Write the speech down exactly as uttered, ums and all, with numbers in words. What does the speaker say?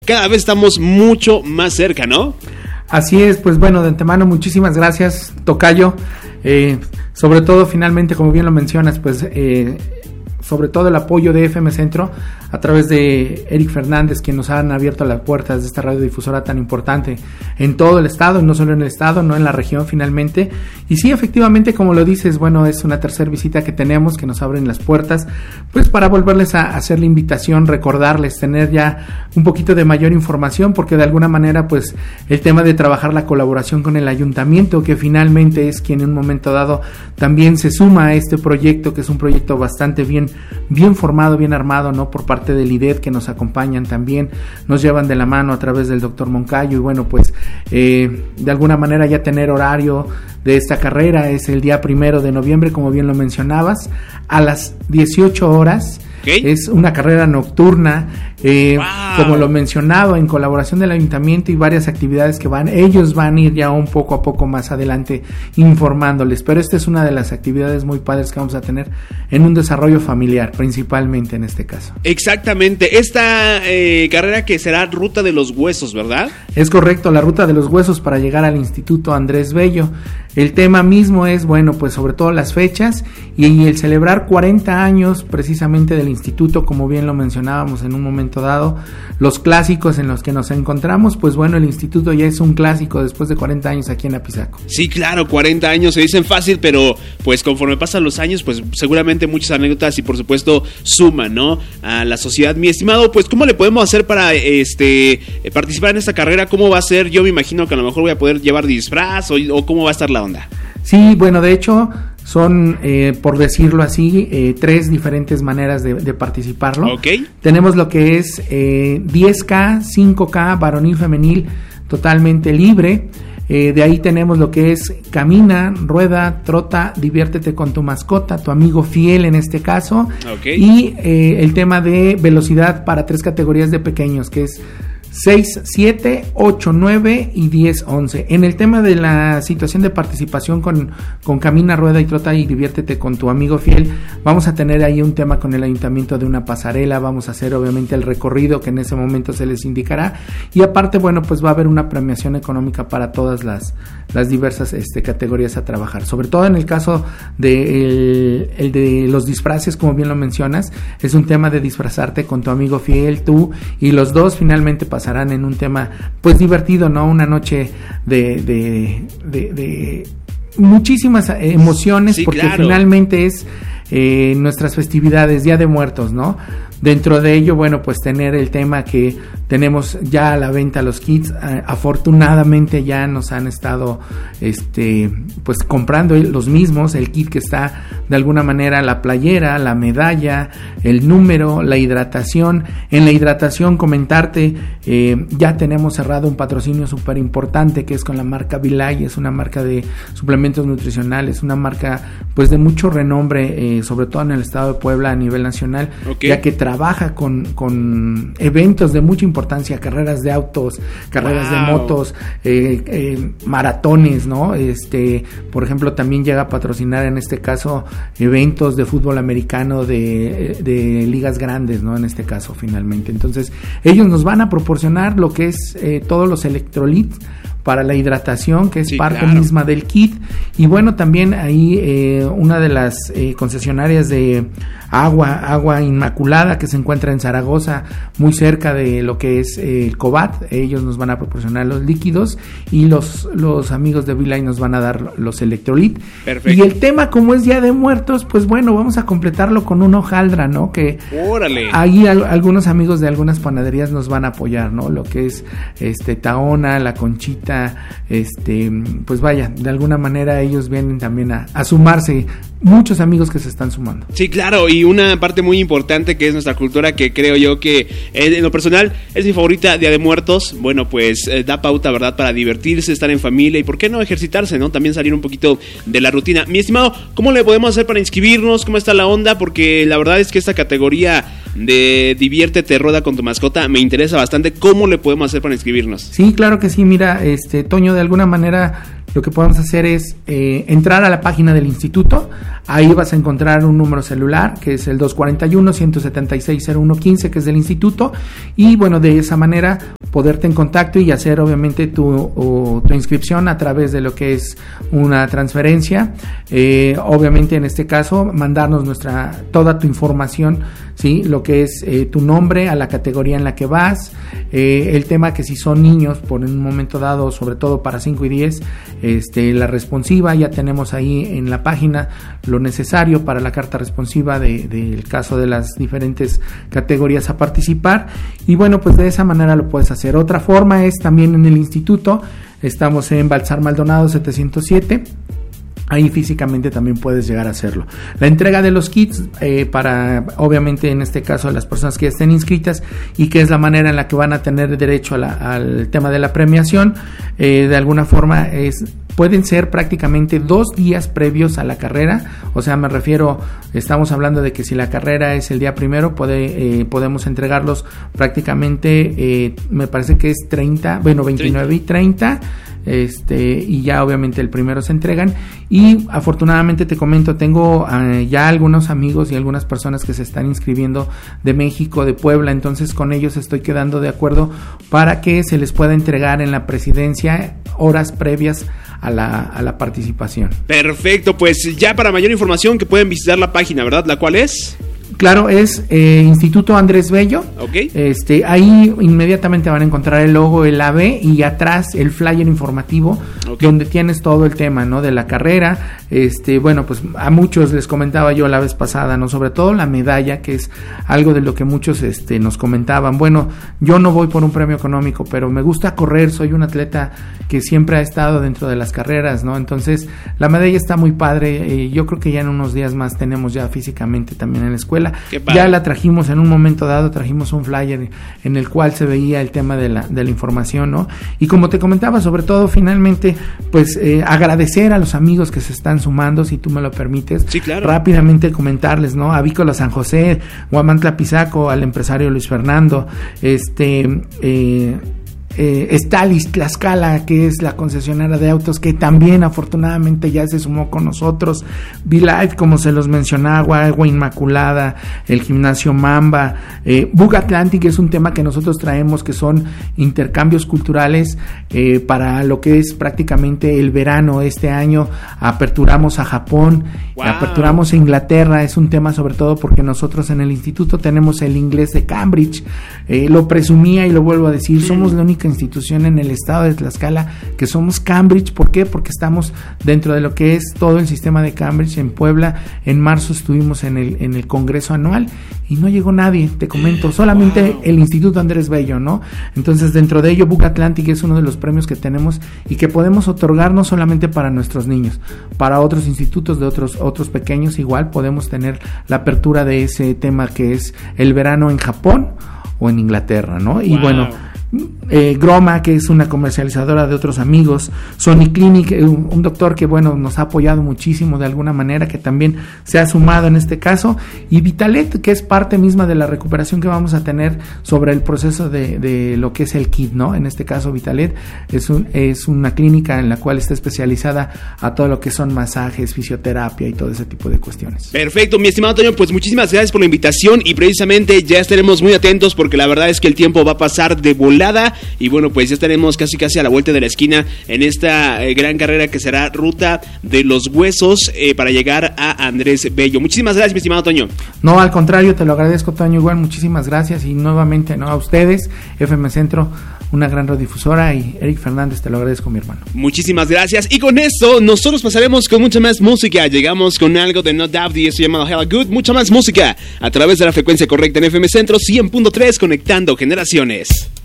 cada vez estamos mucho más cerca, ¿no? Así es, pues bueno, de antemano muchísimas gracias, tocayo, eh, sobre todo finalmente, como bien lo mencionas, pues eh, sobre todo el apoyo de F M Centro a través de Eric Fernández, quien nos han abierto las puertas de esta radiodifusora tan importante en todo el estado, y no solo en el estado, no en la región finalmente. Y sí, efectivamente, como lo dices, bueno, es una tercera visita que tenemos, que nos abren las puertas, pues para volverles a hacer la invitación, recordarles, tener ya un poquito de mayor información, porque de alguna manera, pues, el tema de trabajar la colaboración con el ayuntamiento, que finalmente es quien en un momento dado también se suma a este proyecto, que es un proyecto bastante bien, bien formado, bien armado, ¿no? Por parte del I D E T, que nos acompañan también, nos llevan de la mano a través del doctor Moncayo, y bueno, pues eh, de alguna manera ya tener horario de esta carrera es el día primero de noviembre, como bien lo mencionabas, a las dieciocho horas. Okay. Es una carrera nocturna, eh, wow. Como lo mencionaba, en colaboración del ayuntamiento y varias actividades que van, ellos van a ir ya un poco a poco más adelante informándoles, pero esta es una de las actividades muy padres que vamos a tener en un desarrollo familiar, principalmente en este caso. Exactamente, esta eh, carrera que será Ruta de los Huesos, ¿verdad? Es correcto, la Ruta de los Huesos para llegar al Instituto Andrés Bello. El tema mismo es, bueno, pues sobre todo las fechas y el celebrar cuarenta años precisamente del instituto, como bien lo mencionábamos en un momento dado, los clásicos en los que nos encontramos, pues bueno, el instituto ya es un clásico después de cuarenta años aquí en Apizaco. Sí, claro, cuarenta años se dicen fácil, pero pues conforme pasan los años, pues seguramente muchas anécdotas y por supuesto suman, ¿no?, a la sociedad. Mi estimado, pues ¿cómo le podemos hacer para este participar en esta carrera? ¿Cómo va a ser? Yo me imagino que a lo mejor voy a poder llevar disfraz o, o ¿cómo va a estar la onda? Sí, bueno, de hecho son, eh, por decirlo así, eh, tres diferentes maneras de, de participarlo. Okay. Tenemos lo que es eh, diez K, cinco K, varonil, femenil, totalmente libre. Eh, de ahí tenemos lo que es camina, rueda, trota, diviértete con tu mascota, tu amigo fiel en este caso. Okay. Y eh, el tema de velocidad para tres categorías de pequeños, que es seis, siete, ocho, nueve y diez, once. En el tema de la situación de participación con, con Camina, Rueda y Trota y Diviértete con tu amigo fiel, vamos a tener ahí un tema con el ayuntamiento de una pasarela, vamos a hacer obviamente el recorrido que en ese momento se les indicará, y aparte, bueno, pues va a haber una premiación económica para todas las, las diversas este, categorías a trabajar, sobre todo en el caso de el, el de los disfraces, como bien lo mencionas, es un tema de disfrazarte con tu amigo fiel, tú y los dos finalmente pasarán en un tema pues divertido, ¿no? Una noche de de, de, de muchísimas emociones, sí, porque claro, finalmente es eh, nuestras festividades, Día de Muertos, ¿no? Dentro de ello, bueno, pues tener el tema que tenemos ya a la venta los kits, eh, afortunadamente ya nos han estado este pues comprando los mismos, el kit que está de alguna manera la playera, la medalla, el número, la hidratación. En la hidratación comentarte, eh, ya tenemos cerrado un patrocinio súper importante que es con la marca Vilay, es una marca de suplementos nutricionales, una marca pues de mucho renombre, eh, sobre todo en el estado de Puebla a nivel nacional, okay, ya que trabaja con, con eventos de mucha importancia, carreras de autos, carreras wow. de motos, eh, eh, maratones, ¿no? Este, por ejemplo, también llega a patrocinar en este caso eventos de fútbol americano de, de ligas grandes, ¿no? En este caso, finalmente. Entonces, ellos nos van a proporcionar lo que es eh, todos los electrolitos para la hidratación, que es sí, parte claro. misma del kit. Y bueno, también ahí eh, una de las eh, concesionarias de agua, agua inmaculada, que se encuentra en Zaragoza, muy cerca de lo que es eh, el Cobat, ellos nos van a proporcionar los líquidos y los, los amigos de Vilay nos van a dar los electrolit. Perfecto. Y el tema, como es Día de Muertos, pues bueno, vamos a completarlo con una hojaldra, ¿no? Que ¡órale! Ahí al, algunos amigos de algunas panaderías nos van a apoyar, ¿no? Lo que es este Tahona, La Conchita, este, pues vaya, de alguna manera ellos vienen también a, a sumarse, muchos amigos que se están sumando. Sí, claro, y una parte muy importante que es nuestra cultura, que creo yo que eh, en lo personal es mi favorita, Día de Muertos. Bueno, pues eh, da pauta, ¿verdad?, para divertirse, estar en familia y por qué no ejercitarse, ¿no? También salir un poquito de la rutina. Mi estimado, ¿cómo le podemos hacer para inscribirnos? ¿Cómo está la onda? Porque la verdad es que esta categoría de diviértete, rueda con tu mascota me interesa bastante. ¿Cómo le podemos hacer para inscribirnos? Sí, claro que sí, mira, este Toño, de alguna manera lo que podemos hacer es eh, entrar a la página del instituto. Ahí vas a encontrar un número celular que es el dos cuatro uno, uno siete seis, cero uno uno cinco, que es del instituto, y bueno, de esa manera poderte en contacto y hacer obviamente tu, o, tu inscripción a través de lo que es una transferencia. Eh, obviamente en este caso mandarnos nuestra toda tu información, ¿sí? Lo que es eh, tu nombre, a la categoría en la que vas, eh, el tema que si son niños por un momento dado, sobre todo para cinco y diez, este, la responsiva, ya tenemos ahí en la página lo necesario para la carta responsiva de, del caso de las diferentes categorías a participar, y bueno, pues de esa manera lo puedes hacer. Otra forma es también en el instituto, estamos en Balsar Maldonado setecientos siete. Ahí físicamente también puedes llegar a hacerlo. La entrega de los kits eh, para, obviamente en este caso, las personas que ya estén inscritas y que es la manera en la que van a tener derecho a la, al tema de la premiación, eh, de alguna forma es... pueden ser prácticamente dos días previos a la carrera, o sea, me refiero, estamos hablando de que si la carrera es el día primero, puede, eh, podemos entregarlos prácticamente, eh, me parece que es treinta, bueno, veintinueve y treinta, este, y ya obviamente el primero se entregan, y afortunadamente te comento, tengo uh, ya algunos amigos y algunas personas que se están inscribiendo de México, de Puebla, entonces con ellos estoy quedando de acuerdo para que se les pueda entregar en la presidencia horas previas a la, a la participación. Perfecto, pues ya para mayor información que pueden visitar la página, ¿verdad? ¿La cual es? Claro, es eh, Instituto Andrés Bello. Okay. Este, ahí inmediatamente van a encontrar el logo, el A B, y atrás el flyer informativo, okay, donde tienes todo el tema, ¿no? De la carrera. Este, bueno, pues a muchos les comentaba yo la vez pasada, ¿no? Sobre todo la medalla, que es algo de lo que muchos este, nos comentaban. Bueno, yo no voy por un premio económico, pero me gusta correr, soy un atleta que siempre ha estado dentro de las carreras, ¿no? Entonces, la medalla está muy padre. Eh, yo creo que ya en unos días más tenemos ya físicamente también en la escuela. Ya la trajimos en un momento dado, trajimos un flyer en el cual se veía el tema de la, de la información, ¿no? Y como te comentaba, sobre todo, finalmente, pues eh, agradecer a los amigos que se están sumando, si tú me lo permites. Sí, claro. Rápidamente comentarles, ¿no? A Vícola San José, Huamantla Pizaco, al empresario Luis Fernando, este... Eh, Eh, Stalis Tlaxcala, que es la concesionaria de autos, que también afortunadamente ya se sumó con nosotros, V-Life, como se los mencionaba, Agua Inmaculada, el Gimnasio Mamba, eh, Bug Atlantic, es un tema que nosotros traemos, que son intercambios culturales eh, para lo que es prácticamente el verano. Este año aperturamos a Japón, wow, aperturamos a Inglaterra. Es un tema sobre todo porque nosotros en el instituto tenemos el inglés de Cambridge, eh, lo presumía y lo vuelvo a decir, somos la única institución en el estado de Tlaxcala que somos Cambridge. ¿Por qué? Porque estamos dentro de lo que es todo el sistema de Cambridge. En Puebla, en marzo estuvimos en el, en el congreso anual y no llegó nadie, te comento, solamente wow, el Instituto Andrés Bello, ¿no? Entonces, dentro de ello, Book Atlantic es uno de los premios que tenemos y que podemos otorgar no solamente para nuestros niños, para otros institutos de otros, otros pequeños, igual podemos tener la apertura de ese tema que es el verano en Japón o en Inglaterra, ¿no? Wow. Y bueno, Eh, Groma, que es una comercializadora de otros amigos, Sony Clinic, eh, un, un doctor que bueno nos ha apoyado muchísimo de alguna manera, que también se ha sumado en este caso, y Vitalet, que es parte misma de la recuperación que vamos a tener sobre el proceso de, de lo que es el kit, ¿no? En este caso Vitalet es, un, es una clínica en la cual está especializada a todo lo que son masajes, fisioterapia y todo ese tipo de cuestiones. Perfecto, mi estimado Toño, pues muchísimas gracias por la invitación y precisamente ya estaremos muy atentos porque la verdad es que el tiempo va a pasar de volada. Y bueno, pues ya estaremos casi casi a la vuelta de la esquina en esta eh, gran carrera que será Ruta de los Huesos eh, para llegar a Andrés Bello. Muchísimas gracias, mi estimado Toño. No, al contrario, te lo agradezco, Toño, igual, muchísimas gracias y nuevamente, ¿no? A ustedes, F M Centro, una gran radiodifusora, y Eric Fernández, te lo agradezco, mi hermano. Muchísimas gracias. Y con esto nosotros pasaremos con mucha más música. Llegamos con algo de No Doubt y esto llamado Hella Good. Mucha más música a través de la frecuencia correcta en F M Centro cien punto tres, conectando generaciones.